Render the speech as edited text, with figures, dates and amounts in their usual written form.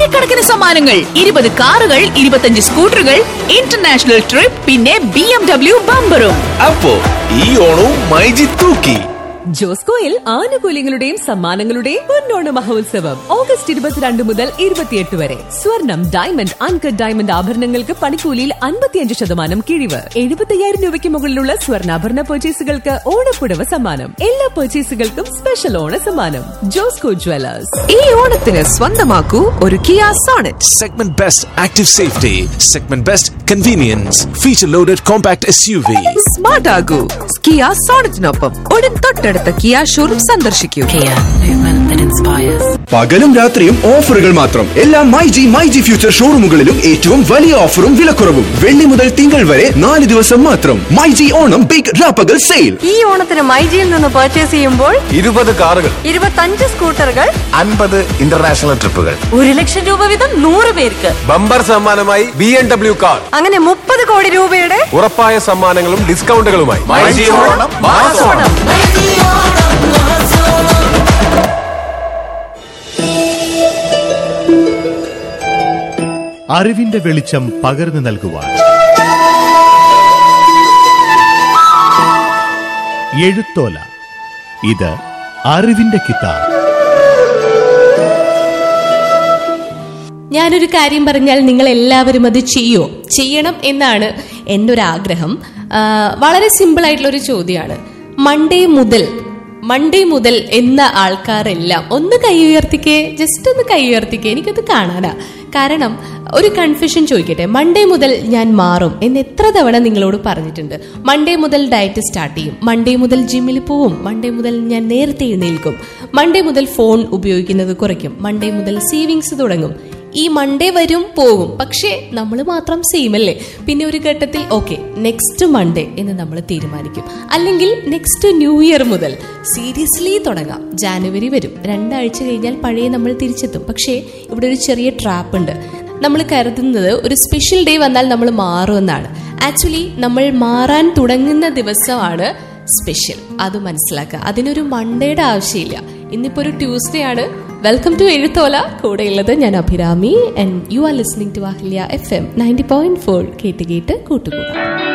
കോടിക്കണക്കിന് സമ്മാനങ്ങൾ, 20 കാറുകൾ, 25 സ്കൂട്ടറുകൾ, ഇന്റർനാഷണൽ ട്രിപ്പ്, പിന്നെ BMW ബമ്പറും. അപ്പോ ഈ ഓണവും മൈജി തൂക്കി. ജോസ്കോയിൽ ആനുകൂല്യങ്ങളുടെയും സമ്മാനങ്ങളുടെയും പൊന്നോണ മഹോത്സവം ഓഗസ്റ്റ് 22 മുതൽ 28 വരെ. സ്വർണം, ഡയമണ്ട്, അൺകട്ട് ഡയമണ്ട് ആഭരണങ്ങൾക്ക് പണിക്കൂലിയിൽ 55% കിഴിവ്. 75,000 രൂപയ്ക്ക് മുകളിലുള്ള സ്വർണ്ണാഭരണ പർച്ചേസുകൾക്ക് ഓണപ്പുടവ സമ്മാനം. എല്ലാ പർച്ചേസുകൾക്കും സ്പെഷ്യൽ ഓണ സമ്മാനം. ജോസ്കോ ജ്വല്ലേഴ്സ്. ഈ ഓണത്തിന് സ്വന്തമാക്കൂ ഒരു Kia Sonet. Segment Best Active Safety, Segment Best Convenience, Feature Loaded Compact SUV. Smart ആകൂ Kia സോണറ്റിനൊപ്പം ഉടൻ തൊട്ടടുത്ത കിയ ഷോറൂം സന്ദർശിക്കൂ. പകലും രാത്രിയും ഓഫറുകൾ മാത്രം. എല്ലാ മൈജി ഫ്യൂച്ചർ ഷോറൂമുകളിലും ഏറ്റവും വലിയ ഓഫറും വിലക്കുറവും. വെള്ളി മുതൽ തിങ്കൾ വരെ 4 ദിവസം മാത്രം. MyG Onam big റാപ്പകൽ sale. ഈ ഓണത്തിന് മൈജിയിൽ നിന്ന് പർച്ചേസ് ചെയ്യുമ്പോൾ 20 കാറുകൾ, 25 സ്കൂട്ടറുകൾ, 50 ഇന്റർനാഷണൽ ട്രിപ്പുകൾ, 1 ലക്ഷം രൂപ വീതം 100 പേർക്ക്. ബമ്പർ സമ്മാനമായി BMW കാർ. അങ്ങനെ 30 കോടി രൂപയുടെ ഉറപ്പായ സമ്മാനങ്ങളും ഡിസ്കൗണ്ടുകളുമായി. മൈജി ഓണം മാസോണം. അറിവിന്റെ വെളിച്ചം പകർന്നു നൽകുവാൻ എഴുത്തോല. ഇത് അറിവിന്റെ കിതാബ്. ഞാനൊരു കാര്യം പറഞ്ഞാൽ നിങ്ങൾ എല്ലാവരും അത് ചെയ്യണം എന്നാണ് എൻ്റെ ഒരു ആഗ്രഹം. വളരെ സിമ്പിൾ ആയിട്ടുള്ള ഒരു ചോദ്യമാണ്. മൺഡേ മുതൽ എന്ന ആൾക്കാരെല്ലാം ഒന്ന് കൈ ഉയർത്തിക്കേ, ജസ്റ്റ് ഒന്ന് കൈ ഉയർത്തിക്കേ, എനിക്കത് കാണാനാ. കാരണം ഒരു കൺഫ്യൂഷൻ ചോദിക്കട്ടെ, മൺഡേ മുതൽ ഞാൻ മാറും എന്ന് എത്ര തവണ നിങ്ങളോട് പറഞ്ഞിട്ടുണ്ട്? മൺഡേ മുതൽ ഡയറ്റ് സ്റ്റാർട്ട് ചെയ്യും, മൺഡേ മുതൽ ജിമ്മിൽ പോവും, മൺഡേ മുതൽ ഞാൻ നേരത്തെ എഴുന്നേൽക്കും, മൺഡേ മുതൽ ഫോൺ ഉപയോഗിക്കുന്നത് കുറയ്ക്കും, മൺഡേ മുതൽ സേവിങ്സ് തുടങ്ങും. ഈ മൺഡേ വരും പോകും, പക്ഷേ നമ്മൾ മാത്രം സെയിം അല്ലേ? പിന്നെ ഒരു ഘട്ടത്തിൽ ഓക്കെ നെക്സ്റ്റ് മൺഡേ എന്ന് നമ്മൾ തീരുമാനിക്കും. അല്ലെങ്കിൽ നെക്സ്റ്റ് ന്യൂ ഇയർ മുതൽ സീരിയസ്ലി തുടങ്ങാം. ജാനുവരി വരും, 2 ആഴ്ച കഴിഞ്ഞാൽ പഴയ നമ്മൾ തിരിച്ചെത്തും. പക്ഷേ ഇവിടെ ഒരു ചെറിയ ട്രാപ്പ് ഉണ്ട്. നമ്മൾ കരുതുന്നത് ഒരു സ്പെഷ്യൽ ഡേ വന്നാൽ നമ്മൾ മാറുമെന്നാണ്. ആക്ച്വലി നമ്മൾ മാറാൻ തുടങ്ങുന്ന ദിവസമാണ് സ്പെഷ്യൽ. അത് മനസ്സിലാക്കുക. അതിനൊരു മൺഡേയുടെ ആവശ്യമില്ല. ഇന്നിപ്പോ ഒരു ട്യൂസ്ഡേ ആണ്. Welcome to എഴുത്തോല. കൂടെയുള്ളത് ഞാൻ Abhirami, and you are listening to Ahalya FM 90.4. കേട്ട് കൂട്ടുകൂടാം.